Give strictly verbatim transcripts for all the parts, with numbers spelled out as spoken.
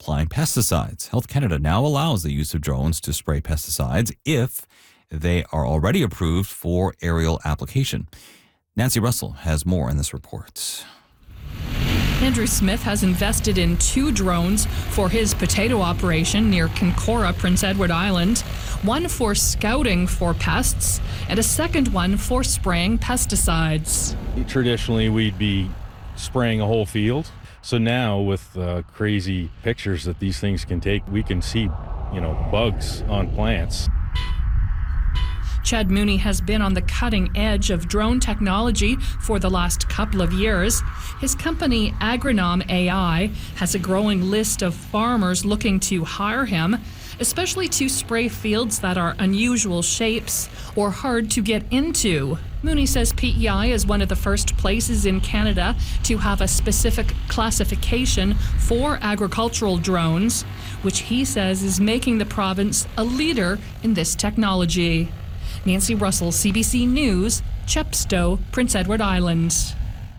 applying pesticides. Health Canada now allows the use of drones to spray pesticides if they are already approved for aerial application. Nancy Russell has more in this report. Andrew Smith has invested in two drones for his potato operation near Kincora, Prince Edward Island, one for scouting for pests and a second one for spraying pesticides. Traditionally, we'd be spraying a whole field. So now with uh, crazy pictures that these things can take, we can see, you know, bugs on plants. Chad Mooney has been on the cutting edge of drone technology for the last couple of years. His company, Agronom A I, has a growing list of farmers looking to hire him, especially to spray fields that are unusual shapes or hard to get into. Mooney says P E I is one of the first places in Canada to have a specific classification for agricultural drones, which he says is making the province a leader in this technology. Nancy Russell, C B C News, Chepstow, Prince Edward Island.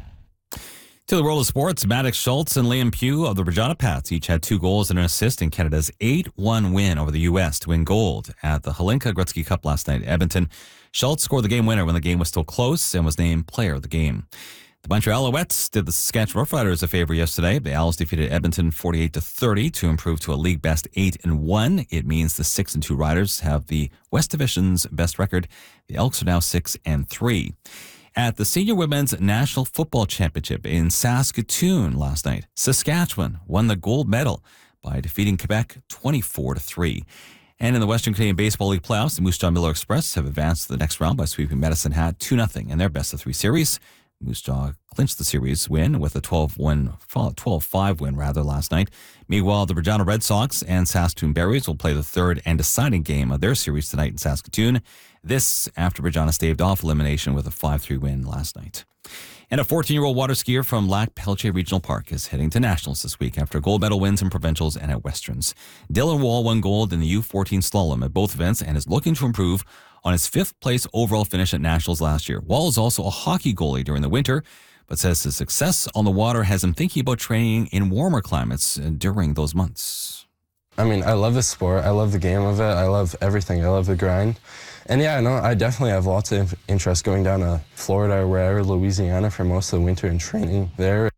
To the world of sports, Maddox Schultz and Liam Pugh of the Regina Pats each had two goals and an assist in Canada's eight one win over the U S to win gold at the Hlinka Gretzky Cup last night at Edmonton. Schultz scored the game winner when the game was still close and was named player of the game. The Montreal Alouettes did the Saskatchewan Roughriders a favor yesterday. The Owls defeated Edmonton forty-eight to thirty to improve to a league best eight and one. It means the six and two Riders have the West Division's best record. The Elks are now six and three. At the Senior Women's National Football Championship in Saskatoon last night, Saskatchewan won the gold medal by defeating Quebec twenty-four to three. And in the Western Canadian Baseball League playoffs, the Moose Jaw Miller Express have advanced to the next round by sweeping Medicine Hat two nothing in their best of three series. Moose Jaw clinched the series win with a twelve five win rather last night. Meanwhile, the Regina Red Sox and Saskatoon Berries will play the third and deciding game of their series tonight in Saskatoon. This after Regina staved off elimination with a five three win last night. And a fourteen-year-old water skier from Lac Pelletier Regional Park is heading to nationals this week after gold medal wins in provincials and at westerns. Dylan Wall won gold in the U fourteen slalom at both events and is looking to improve on his fifth place overall finish at nationals last year. Wall is also a hockey goalie during the winter, but says his success on the water has him thinking about training in warmer climates during those months. I mean, I love the sport. I love the game of it. I love everything. I love the grind. And yeah, no, I definitely have lots of interest going down to Florida or wherever, Louisiana, for most of the winter and training there.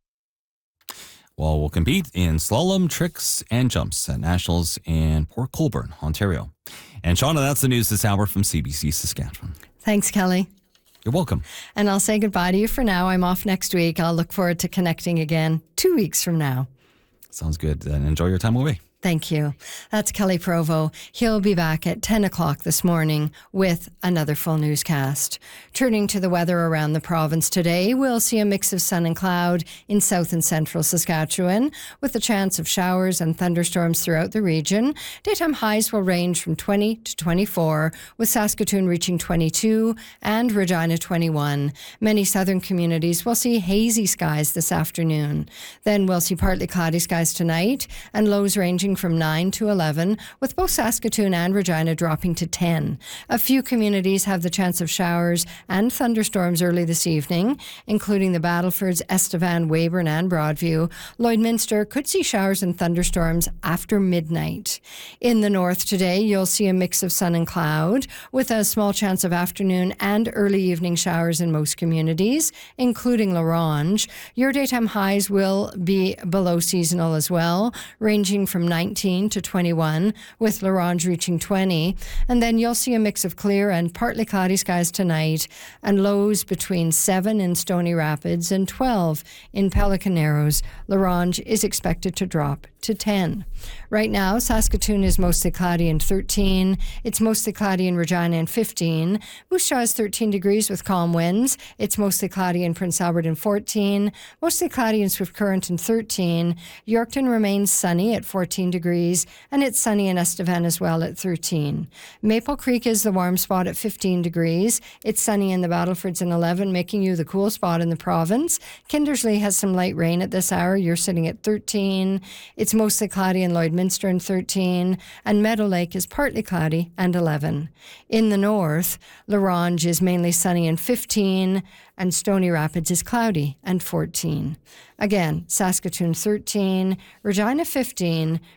Wall will compete in slalom, tricks, and jumps at nationals in Port Colborne, Ontario. And Shauna, that's the news this hour from C B C Saskatchewan. Thanks, Kelly. You're welcome. And I'll say goodbye to you for now. I'm off next week. I'll look forward to connecting again two weeks from now. Sounds good. And enjoy your time away. Thank you. That's Kelly Provo. He'll be back at ten o'clock this morning with another full newscast. Turning to the weather around the province today, we'll see a mix of sun and cloud in south and central Saskatchewan, with a chance of showers and thunderstorms throughout the region. Daytime highs will range from twenty to twenty-four, with Saskatoon reaching twenty-two and Regina twenty-one. Many southern communities will see hazy skies this afternoon. Then we'll see partly cloudy skies tonight and lows ranging from nine to eleven, with both Saskatoon and Regina dropping to ten. A few communities have the chance of showers and thunderstorms early this evening, including the Battlefords, Estevan, Weyburn and Broadview. Lloydminster could see showers and thunderstorms after midnight. In the north today, you'll see a mix of sun and cloud, with a small chance of afternoon and early evening showers in most communities, including La Ronge. Your daytime highs will be below seasonal as well, ranging from nineteen to twenty-one, with La Ronge reaching twenty. And then you'll see a mix of clear and partly cloudy skies tonight, and lows between seven in Stony Rapids and twelve in Pelican Narrows. La Ronge is expected to drop to ten. Right now, Saskatoon is mostly cloudy and thirteen. It's mostly cloudy in Regina and fifteen. Moose Jaw is thirteen degrees with calm winds. It's mostly cloudy in Prince Albert and fourteen. Mostly cloudy in Swift Current and thirteen. Yorkton remains sunny at fourteen degrees, and it's sunny in Estevan as well at thirteen. Maple Creek is the warm spot at fifteen degrees. It's sunny in the Battlefords and eleven, making you the cool spot in the province. Kindersley has some light rain at this hour. You're sitting at thirteen. It's mostly cloudy in Lloydminster and thirteen, and Meadow Lake is partly cloudy and eleven. In the north, La Ronge is mainly sunny and fifteen, and Stony Rapids is cloudy and fourteen. Again, Saskatoon thirteen, Regina fifteen,